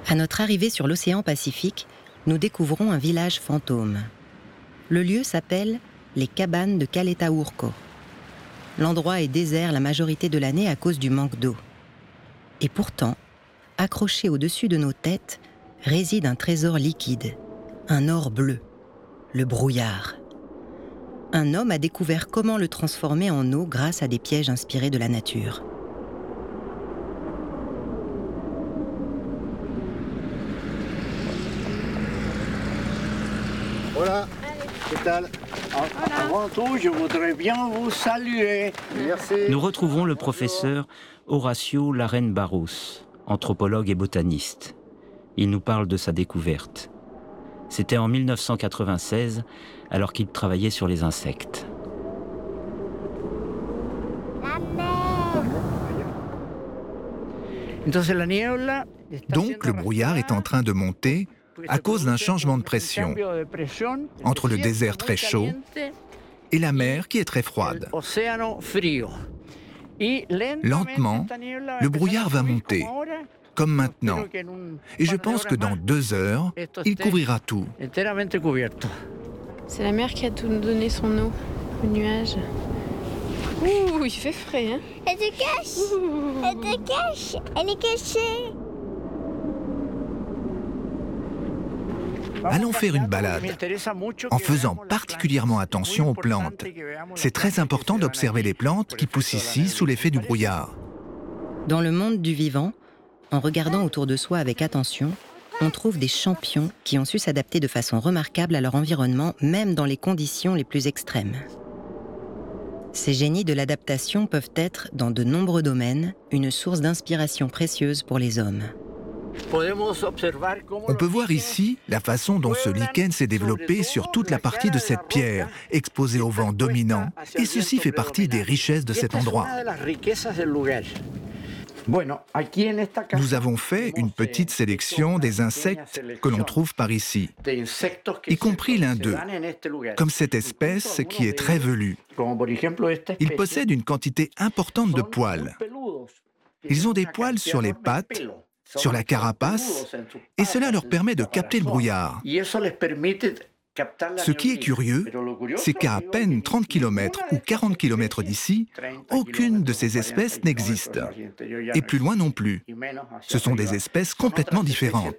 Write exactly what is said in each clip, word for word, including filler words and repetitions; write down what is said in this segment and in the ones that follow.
À notre arrivée sur l'océan Pacifique, nous découvrons un village fantôme. Le lieu s'appelle les cabanes de Caletaurco. L'endroit est désert la majorité de l'année à cause du manque d'eau. Et pourtant, accroché au-dessus de nos têtes, réside un trésor liquide, un or bleu, le brouillard. Un homme a découvert comment le transformer en eau grâce à des pièges inspirés de la nature. Voilà, que tal? Avant tout, je voudrais bien vous saluer. Merci. Nous retrouvons le professeur Horacio Larraín-Barros, anthropologue et botaniste. Il nous parle de sa découverte. C'était en mille neuf cent quatre-vingt-seize, alors qu'il travaillait sur les insectes. Donc le brouillard est en train de monter à cause d'un changement de pression entre le désert très chaud et la mer qui est très froide. Lentement, le brouillard va monter, comme maintenant. Et je pense que dans deux heures, il couvrira tout. C'est la mer qui a tout donné son eau, le nuage. Ouh, il fait frais, hein? Elle te cache! Ouh. Elle te cache! Elle est cachée! Allons faire une balade, en faisant particulièrement attention aux plantes. C'est très important d'observer les plantes qui poussent ici sous l'effet du brouillard. Dans le monde du vivant, en regardant autour de soi avec attention, on trouve des champions qui ont su s'adapter de façon remarquable à leur environnement, même dans les conditions les plus extrêmes. Ces génies de l'adaptation peuvent être, dans de nombreux domaines, une source d'inspiration précieuse pour les hommes. On peut voir ici la façon dont ce lichen s'est développé sur toute la partie de cette pierre, exposée au vent dominant, et ceci fait partie des richesses de cet endroit. Nous avons fait une petite sélection des insectes que l'on trouve par ici, y compris l'un d'eux, comme cette espèce qui est très velue. Ils possèdent une quantité importante de poils. Ils ont des poils sur les pattes, sur la carapace, et cela leur permet de capter le brouillard. Ce qui est curieux, c'est qu'à à peine trente kilomètres ou quarante kilomètres d'ici, aucune de ces espèces n'existe. Et plus loin non plus. Ce sont des espèces complètement différentes.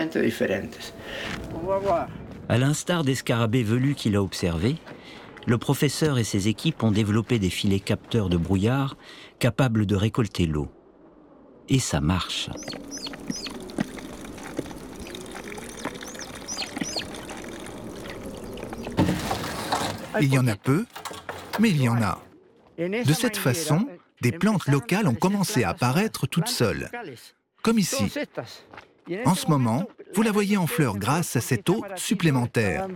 À l'instar des scarabées velus qu'il a observés, le professeur et ses équipes ont développé des filets capteurs de brouillard capables de récolter l'eau. Et ça marche. Il y en a peu, mais il y en a. De cette façon, des plantes locales ont commencé à apparaître toutes seules, comme ici. En ce moment, vous la voyez en fleurs grâce à cette eau supplémentaire.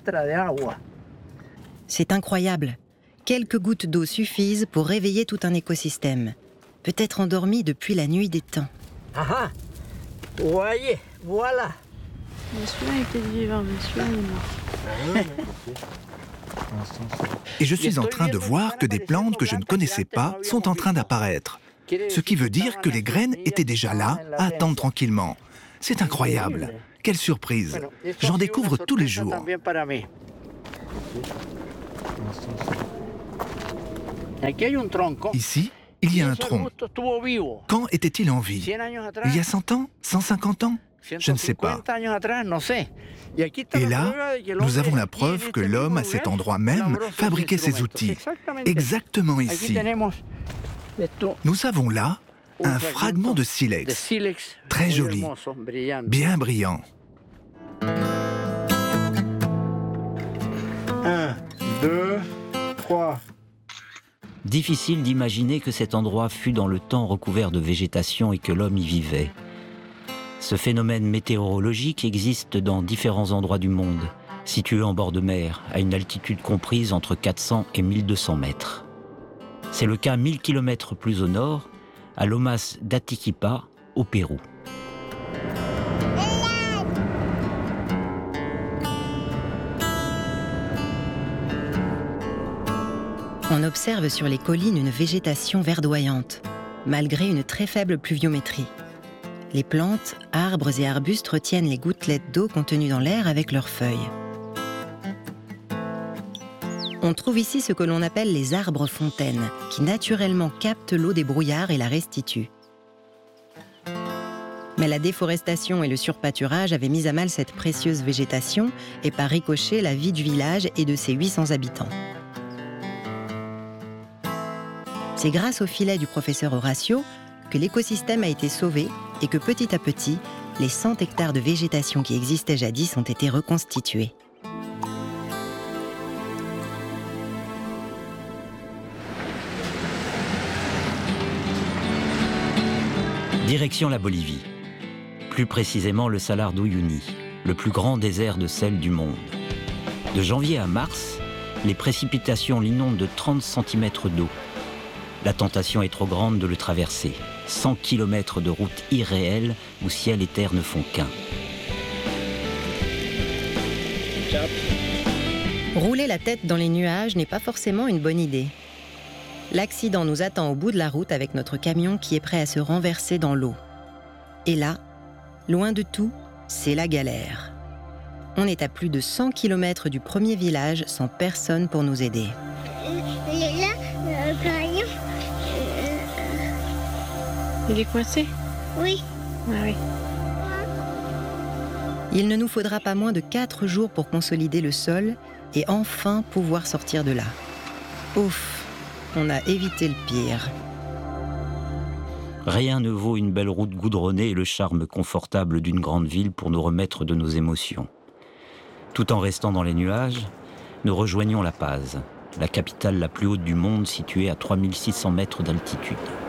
C'est incroyable. Quelques gouttes d'eau suffisent pour réveiller tout un écosystème, peut-être endormi depuis la nuit des temps. Ah, voyez, voilà. Mais celui-là était vivant, mais celui-là il est mort. Et je suis en train de voir que des plantes que je ne connaissais pas sont en train d'apparaître. Ce qui veut dire que les graines étaient déjà là, à attendre tranquillement. C'est incroyable. Quelle surprise. J'en découvre tous les jours. Ici, il y a un tronc. Quand était-il en vie? Il y a cent ans? cent cinquante ans? Je ne sais pas. Et là, nous avons la preuve que l'homme, à cet endroit même, fabriquait ses outils. Exactement ici. Nous avons là un fragment de silex, très joli, bien brillant. Un, deux, trois. Difficile d'imaginer que cet endroit fût dans le temps recouvert de végétation et que l'homme y vivait. Ce phénomène météorologique existe dans différents endroits du monde, situés en bord de mer, à une altitude comprise entre quatre cents et mille deux cents mètres. C'est le cas mille kilomètres plus au nord, à Lomas d'Atiquipa, au Pérou. On observe sur les collines une végétation verdoyante, malgré une très faible pluviométrie. Les plantes, arbres et arbustes retiennent les gouttelettes d'eau contenues dans l'air avec leurs feuilles. On trouve ici ce que l'on appelle les arbres fontaines, qui naturellement captent l'eau des brouillards et la restituent. Mais la déforestation et le surpâturage avaient mis à mal cette précieuse végétation et par ricochet la vie du village et de ses huit cents habitants. C'est grâce au filet du professeur Horatio que l'écosystème a été sauvé et que petit à petit, les cent hectares de végétation qui existaient jadis ont été reconstitués. Direction la Bolivie. Plus précisément le Salar d'Uyuni, le plus grand désert de sel du monde. De janvier à mars, les précipitations l'inondent de trente centimètres d'eau. La tentation est trop grande de le traverser. cent kilomètres de route irréelle où ciel et terre ne font qu'un. Rouler la tête dans les nuages n'est pas forcément une bonne idée. L'accident nous attend au bout de la route avec notre camion qui est prêt à se renverser dans l'eau. Et là, loin de tout, c'est la galère. On est à plus de cent kilomètres du premier village sans personne pour nous aider. Là, le camion. Il est coincé? Oui. Ah oui. Il ne nous faudra pas moins de quatre jours pour consolider le sol et enfin pouvoir sortir de là. Ouf, on a évité le pire. Rien ne vaut une belle route goudronnée et le charme confortable d'une grande ville pour nous remettre de nos émotions. Tout en restant dans les nuages, nous rejoignons La Paz, la capitale la plus haute du monde située à trois mille six cents mètres d'altitude.